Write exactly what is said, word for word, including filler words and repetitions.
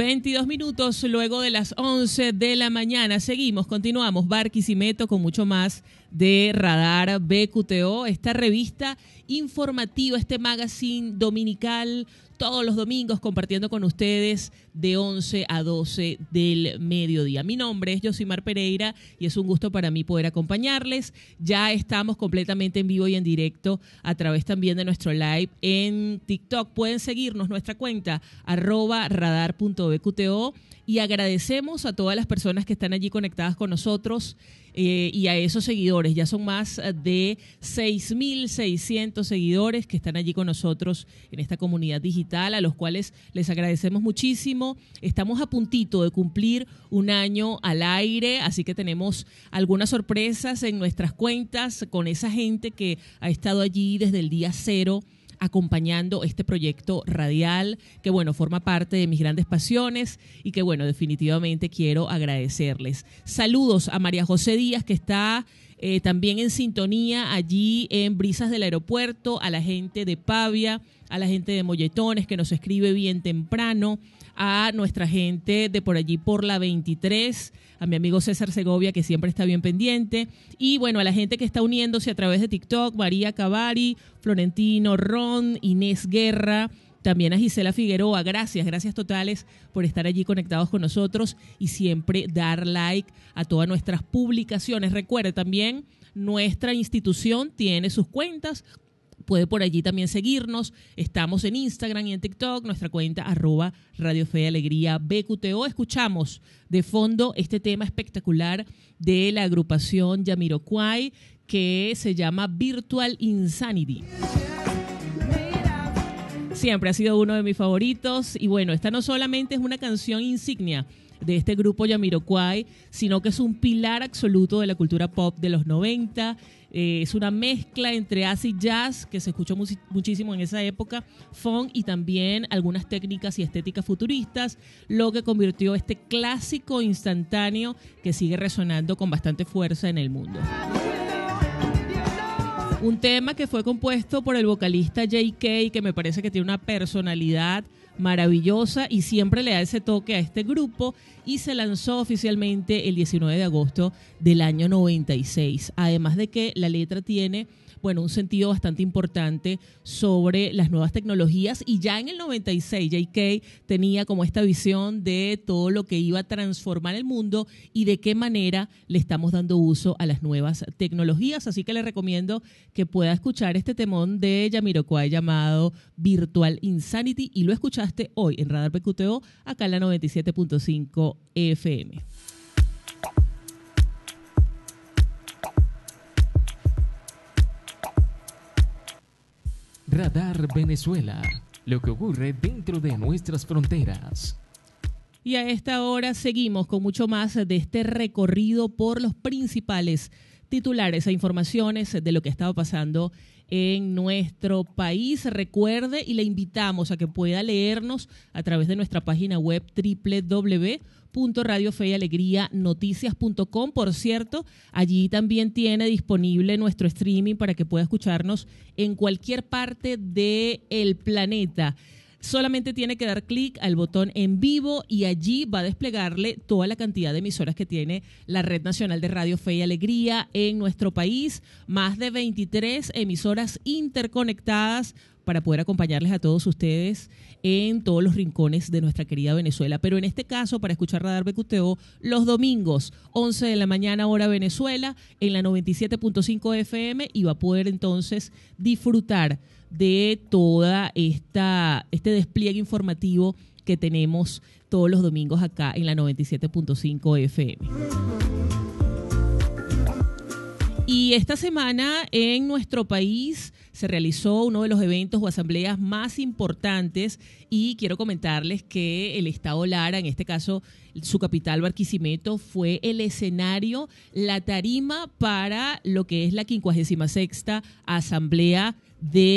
veintidós minutos luego de las once de la mañana. Seguimos, continuamos. Barquisimeto con mucho más de Radar B Q T O, esta revista informativa, este magazine dominical, todos los domingos compartiendo con ustedes de once a doce del mediodía. Mi nombre es Yosimar Pereira y es un gusto para mí poder acompañarles. Ya estamos completamente en vivo y en directo a través también de nuestro live en TikTok. Pueden seguirnos nuestra cuenta arroba radar punto b q t o y agradecemos a todas las personas que están allí conectadas con nosotros. Eh, y a esos seguidores, ya son más de seis mil seiscientos seguidores que están allí con nosotros en esta comunidad digital, a los cuales les agradecemos muchísimo. Estamos a puntito de cumplir un año al aire, así que tenemos algunas sorpresas en nuestras cuentas con esa gente que ha estado allí desde el día cero acompañando este proyecto radial que, bueno, forma parte de mis grandes pasiones y que, bueno, definitivamente quiero agradecerles. Saludos a María José Díaz, que está eh, también en sintonía allí en Brisas del Aeropuerto, a la gente de Pavia, a la gente de Molletones, que nos escribe bien temprano, a nuestra gente de por allí por la veintitrés, a mi amigo César Segovia, que siempre está bien pendiente, y bueno, a la gente que está uniéndose a través de TikTok, María Cavari, Florentino Ron, Inés Guerra, también a Gisela Figueroa. Gracias, gracias totales por estar allí conectados con nosotros y siempre dar like a todas nuestras publicaciones. Recuerde también, nuestra institución tiene sus cuentas. Puede por allí también seguirnos. Estamos en Instagram y en TikTok. Nuestra cuenta arroba Radio Fe y Alegría B Q T O. Escuchamos de fondo este tema espectacular de la agrupación Jamiroquai que se llama Virtual Insanity. Siempre ha sido uno de mis favoritos. Y bueno, esta no solamente es una canción insignia de este grupo Jamiroquai, sino que es un pilar absoluto de la cultura pop de los noventa. Eh, es una mezcla entre acid jazz, que se escuchó mu- muchísimo en esa época, funk y también algunas técnicas y estéticas futuristas, lo que convirtió este clásico instantáneo que sigue resonando con bastante fuerza en el mundo. Un tema que fue compuesto por el vocalista J K, que me parece que tiene una personalidad maravillosa y siempre le da ese toque a este grupo, y se lanzó oficialmente el diecinueve de agosto del año noventa y seis. Además de que la letra tiene, bueno, un sentido bastante importante sobre las nuevas tecnologías, y ya en el noventa y seis J K tenía como esta visión de todo lo que iba a transformar el mundo y de qué manera le estamos dando uso a las nuevas tecnologías. Así que le recomiendo que pueda escuchar este temón de Jamiroquai llamado Virtual Insanity, y lo escuchaste hoy en Radar B Q T O, acá en la noventa y siete punto cinco F M. Radar Venezuela, lo que ocurre dentro de nuestras fronteras. Y a esta hora seguimos con mucho más de este recorrido por los principales titulares e informaciones de lo que estaba pasando en nuestro país. Recuerde y le invitamos a que pueda leernos a través de nuestra página web doble u doble u doble u punto radio fe y alegría noticias punto com. Por cierto, allí también tiene disponible nuestro streaming para que pueda escucharnos en cualquier parte del planeta. Solamente tiene que dar clic al botón en vivo y allí va a desplegarle toda la cantidad de emisoras que tiene la Red Nacional de Radio Fe y Alegría en nuestro país. Más de veintitrés emisoras interconectadas para poder acompañarles a todos ustedes en todos los rincones de nuestra querida Venezuela. Pero en este caso, para escuchar Radar B Q T O, los domingos, once de la mañana, hora Venezuela, en la noventa y siete punto cinco F M, y va a poder entonces disfrutar de toda esta este despliegue informativo que tenemos todos los domingos acá en la noventa y siete punto cinco F M. Y esta semana en nuestro país se realizó uno de los eventos o asambleas más importantes, y quiero comentarles que el Estado Lara, en este caso su capital Barquisimeto, fue el escenario, la tarima para lo que es la quincuagésima sexta Asamblea de